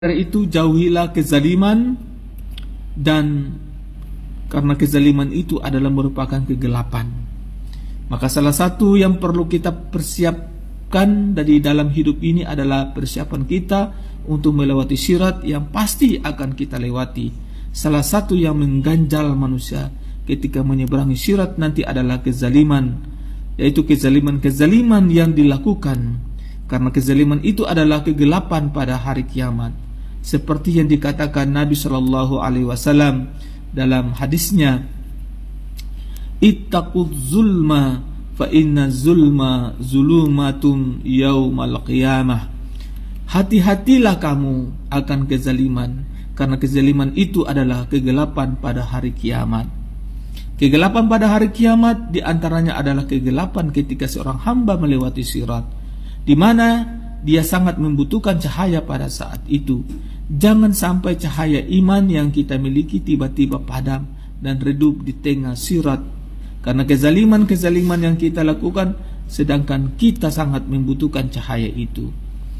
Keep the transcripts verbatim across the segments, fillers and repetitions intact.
Dari itu jauhilah kezaliman, dan karena kezaliman itu adalah merupakan kegelapan. Maka salah satu yang perlu kita persiapkan dari dalam hidup ini adalah persiapan kita untuk melewati sirat yang pasti akan kita lewati. Salah satu yang mengganjal manusia ketika menyeberangi sirat nanti adalah kezaliman, yaitu kezaliman-kezaliman yang dilakukan, karena kezaliman itu adalah kegelapan pada hari kiamat. Seperti yang dikatakan Nabi Shallallahu Alaihi Wasallam dalam hadisnya, ittaquz zulma fa inna zulma zulumatun yaumal qiyamah. Hati-hatilah kamu akan kezaliman, karena kezaliman itu adalah kegelapan pada hari kiamat. Kegelapan pada hari kiamat diantaranya adalah kegelapan ketika seorang hamba melewati sirat, di mana dia sangat membutuhkan cahaya pada saat itu. Jangan sampai cahaya iman yang kita miliki tiba-tiba padam dan redup di tengah sirat, karena kezaliman-kezaliman yang kita lakukan sedangkan kita sangat membutuhkan cahaya itu.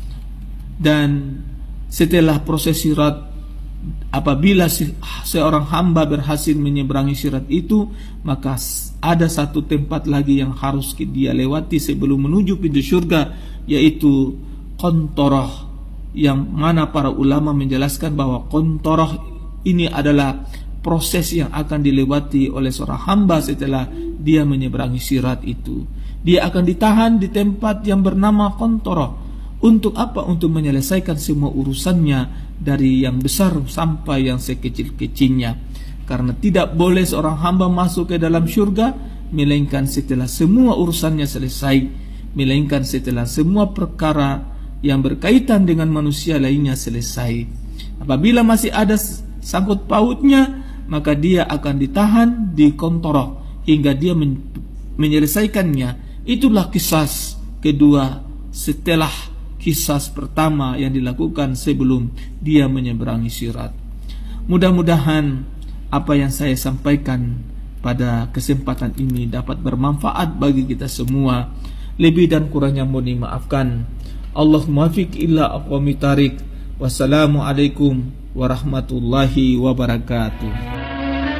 Dan setelah proses sirat, apabila seorang hamba berhasil menyeberangi sirat itu, maka ada satu tempat lagi yang harus dia lewati sebelum menuju pintu surga, yaitu Qantoroh, yang mana para ulama menjelaskan bahwa Qantoroh ini adalah proses yang akan dilewati oleh seorang hamba setelah dia menyeberangi sirat itu. Dia akan ditahan di tempat yang bernama Qantoroh. Untuk apa? Untuk menyelesaikan semua urusannya, dari yang besar sampai yang sekecil-kecilnya. Karena tidak boleh seorang hamba masuk ke dalam surga melainkan setelah semua urusannya selesai, melainkan setelah semua perkara yang berkaitan dengan manusia lainnya selesai. Apabila masih ada sangkut pautnya, maka dia akan ditahan di Qantoroh hingga dia men menyelesaikannya. Itulah kisah kedua setelah kisah pertama yang dilakukan sebelum dia menyeberangi sirat. Mudah-mudahan apa yang saya sampaikan pada kesempatan ini dapat bermanfaat bagi kita semua. Lebih dan kurangnya mohon dimaafkan. Allahumma fiq illa aqwami tarik. Wassalamualaikum warahmatullahi wabarakatuh.